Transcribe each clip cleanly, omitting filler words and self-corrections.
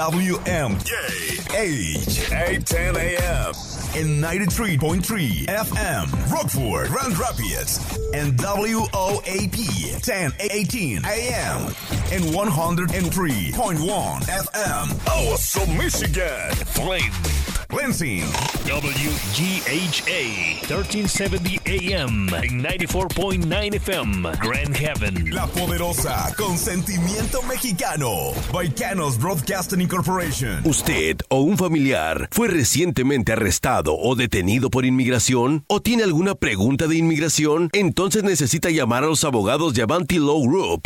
WMJ H810 AM and 93.3 FM Rockford, Grand Rapids, and WOAP 1018 AM and 103.1 FM Awesome, Michigan, Flint, Lansing, WGHA 1370 AM and 94.9 FM Grand Haven, La Poderosa con sentimiento mexicano, Baicanos Broadcasting Incorporation. ¿Usted o un familiar fue recientemente arrestado o detenido por inmigración? ¿O tiene alguna pregunta de inmigración? Entonces necesita llamar a los abogados de Avanti Law Group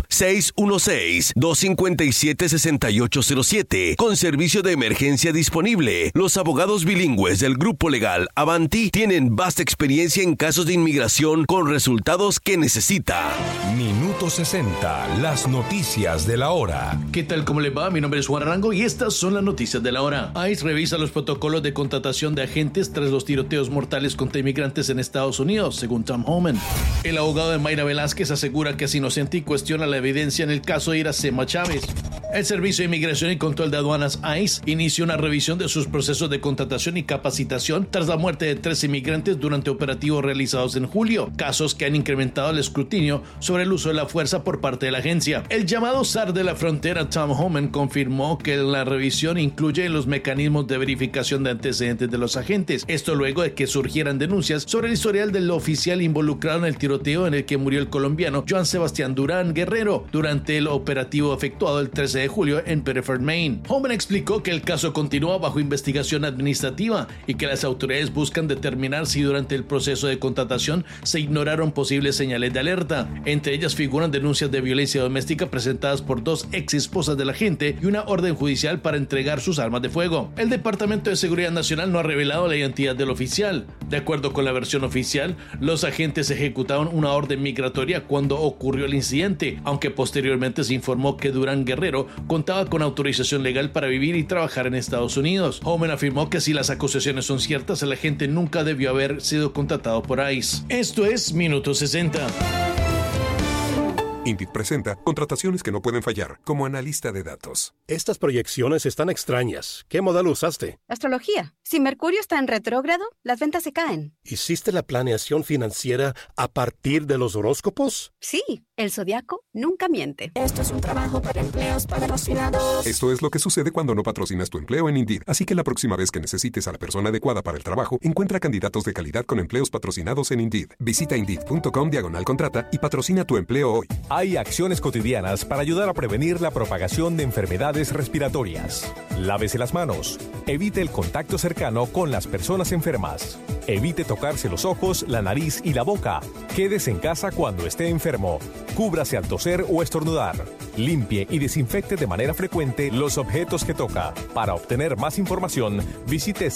616-257-6807 con servicio de emergencia disponible. Los abogados bilingües del grupo legal Avanti tienen vasta experiencia en casos de inmigración con resultados que necesita. Minuto 60, las noticias de la hora. ¿Qué tal? ¿Cómo le va? Mi nombre es Juan Arango y estas son las noticias de la hora. ICE revisa los protocolos de contratación de agentes tras los tiroteos mortales contra inmigrantes en Estados Unidos, según Tom Homan. El abogado de Mayra Velázquez asegura que es inocente y cuestiona la evidencia en el caso de Iracema Chávez. El Servicio de Inmigración y Control de Aduanas ICE inició una revisión de sus procesos de contratación y capacitación tras la muerte de 3 inmigrantes durante operativos realizados en julio, casos que han incrementado el escrutinio sobre el uso de la fuerza por parte de la agencia. El llamado zar de la frontera, Tom Homan, confirmó que la revisión incluye los mecanismos de verificación de antecedentes de los agentes. Esto luego de que surgieran denuncias sobre el historial del oficial involucrado en el tiroteo en el que murió el colombiano Joan Sebastián Durán Guerrero durante el operativo efectuado el 13 de julio en Biddeford, Maine. Homan explicó que el caso continúa bajo investigación administrativa y que las autoridades buscan determinar si durante el proceso de contratación se ignoraron posibles señales de alerta. Entre ellas figuran denuncias de violencia doméstica presentadas por 2 ex esposas del agente y una orden judicial para entregar sus armas de fuego. El Departamento de Seguridad Nacional no ha revelado la identidad del oficial. De acuerdo con la versión oficial, los agentes ejecutaron una orden migratoria cuando ocurrió el incidente, aunque posteriormente se informó que Durán Guerrero contaba con autorización legal para vivir y trabajar en Estados Unidos. Homan afirmó que si las acusaciones son ciertas, el agente nunca debió haber sido contratado por ICE. Esto es Minuto 60. Indeed presenta contrataciones que no pueden fallar, como analista de datos. Estas proyecciones están extrañas. ¿Qué modelo usaste? Astrología. Si Mercurio está en retrógrado, las ventas se caen. ¿Hiciste la planeación financiera a partir de los horóscopos? Sí, el zodiaco nunca miente. Esto es un trabajo para empleos patrocinados. Esto es lo que sucede cuando no patrocinas tu empleo en Indeed. Así que la próxima vez que necesites a la persona adecuada para el trabajo, encuentra candidatos de calidad con empleos patrocinados en Indeed. Visita Indeed.com/contrata y patrocina tu empleo hoy. Hay acciones cotidianas para ayudar a prevenir la propagación de enfermedades respiratorias. Lávese las manos. Evite el contacto cercano con las personas enfermas. Evite tocarse los ojos, la nariz y la boca. Quédese en casa cuando esté enfermo. Cúbrase al toser o estornudar. Limpie y desinfecte de manera frecuente los objetos que toca. Para obtener más información, visite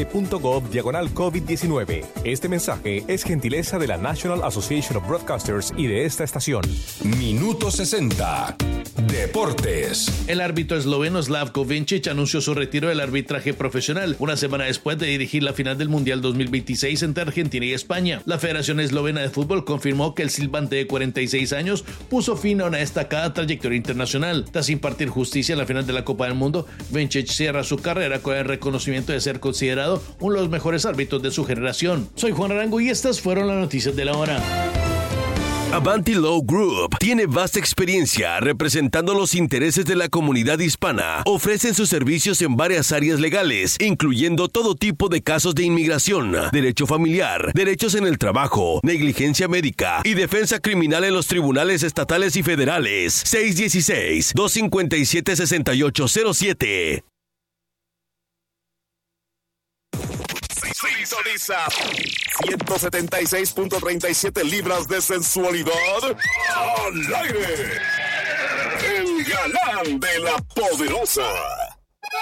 cdc.gov/COVID-19. Este mensaje es gentileza de la National Association of Broadcasters y de esta estación. Minuto 60. Deportes. El árbitro esloveno Slavko Vincic anunció su retiro del arbitraje profesional una semana después de dirigir la final del Mundial 2026 entre Argentina y España. La Federación Eslovena de Fútbol confirmó que el silbante de 46 años puso fin a una destacada trayectoria internacional. Tras impartir justicia en la final de la Copa del Mundo, Vincic cierra su carrera con el reconocimiento de ser considerado uno de los mejores árbitros de su generación. Soy Juan Arango y estas fueron las noticias de la hora. Avanti Law Group tiene vasta experiencia representando los intereses de la comunidad hispana. Ofrecen sus servicios en varias áreas legales, incluyendo todo tipo de casos de inmigración, derecho familiar, derechos en el trabajo, negligencia médica y defensa criminal en los tribunales estatales y federales. 616-257-6807. Sintoniza 176.37 libras de sensualidad al aire. El galán de la poderosa.